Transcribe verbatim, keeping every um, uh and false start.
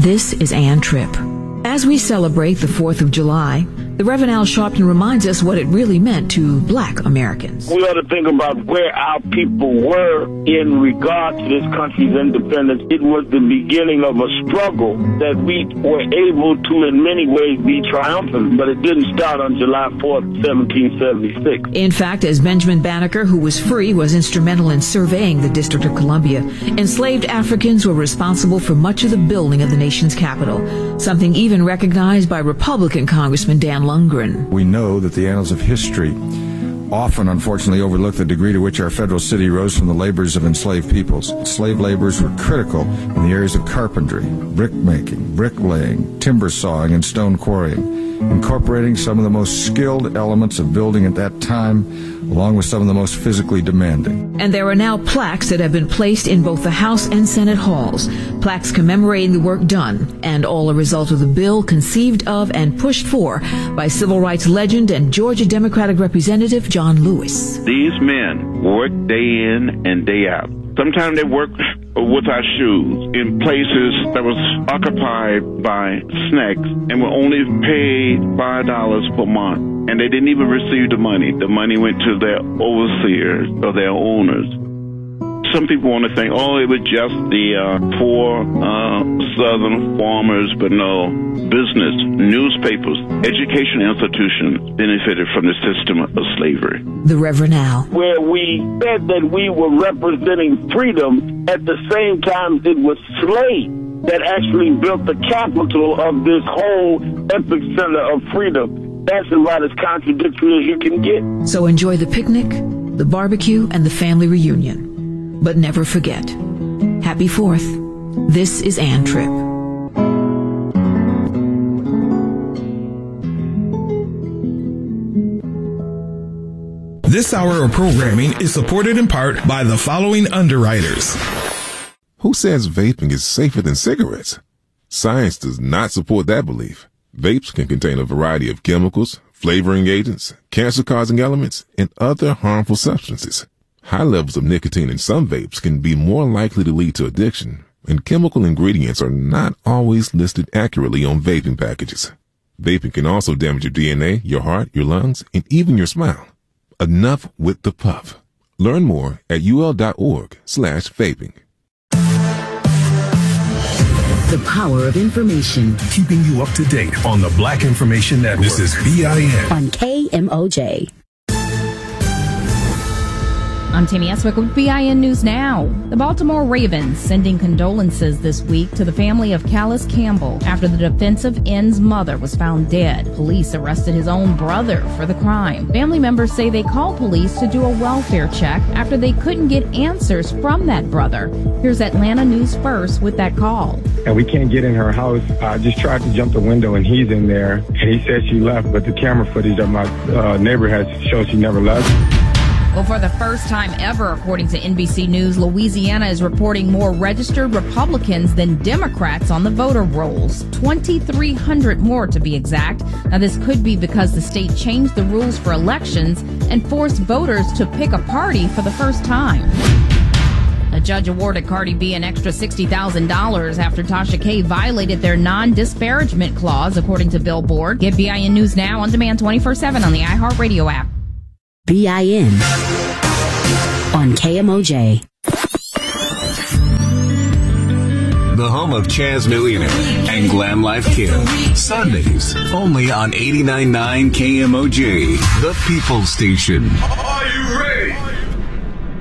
This is Ann Tripp. As we celebrate the fourth of July, the Reverend Al Sharpton reminds us what it really meant to black Americans. We ought to think about where our people were in regard to this country's independence. It was the beginning of a struggle that we were able to, in many ways, be triumphant, but it didn't start on July fourth, seventeen seventy-six. In fact, as Benjamin Banneker, who was free, was instrumental in surveying the District of Columbia, enslaved Africans were responsible for much of the building of the nation's capital, something even recognized by Republican Congressman Dan Lundgren. We know that the annals of history often, unfortunately, overlook the degree to which our federal city rose from the labors of enslaved peoples. Slave laborers were critical in the areas of carpentry, brick making, bricklaying, timber sawing, and stone quarrying, incorporating some of the most skilled elements of building at that time, along with some of the most physically demanding. And there are now plaques that have been placed in both the House and Senate halls, plaques commemorating the work done, and all a result of the bill conceived of and pushed for by civil rights legend and Georgia Democratic Representative John Lewis. These men work day in and day out. Sometimes they work with our shoes in places that was occupied by snakes and were only paid five dollars per month. And they didn't even receive the money. The money went to their overseers or their owners. Some people want to think, oh, it was just the uh, poor uh, southern farmers, but no. Business, newspapers, education institutions benefited from the system of slavery. The Reverend Al. Where we said that we were representing freedom, at the same time it was slaves that actually built the capital of this whole epic center of freedom. That's about as contradictory as you can get. So enjoy the picnic, the barbecue, and the family reunion. But never forget, happy fourth. This is Ann Tripp. This hour of programming is supported in part by the following underwriters. Who says vaping is safer than cigarettes? Science does not support that belief. Vapes can contain a variety of chemicals, flavoring agents, cancer-causing elements, and other harmful substances. High levels of nicotine in some vapes can be more likely to lead to addiction, and chemical ingredients are not always listed accurately on vaping packages. Vaping can also damage your D N A, your heart, your lungs, and even your smile. Enough with the puff. Learn more at ul.org slash vaping. The power of information. Keeping you up to date on the Black Information Network. This is B I N. On K M O J. I'm Tammy Eswick with B I N News Now. The Baltimore Ravens sending condolences this week to the family of Callis Campbell after the defensive end's mother was found dead. Police arrested his own brother for the crime. Family members say they called police to do a welfare check after they couldn't get answers from that brother. Here's Atlanta News First with that call. And we can't get in her house. I just tried to jump the window and he's in there. And he said she left, but the camera footage of my uh, neighbor has shown she never left. Well, for the first time ever, according to N B C News, Louisiana is reporting more registered Republicans than Democrats on the voter rolls. twenty-three hundred more to be exact. Now, this could be because the state changed the rules for elections and forced voters to pick a party for the first time. A judge awarded Cardi B an extra sixty thousand dollars after Tasha K violated their non-disparagement clause, according to Billboard. Get B I N News Now on demand twenty-four seven on the iHeartRadio app. B I N on K M O J. The home of Chaz Millionaire and Glam Life Care. Sundays, only on eighty-nine point nine K M O J, the People's Station. Are you ready?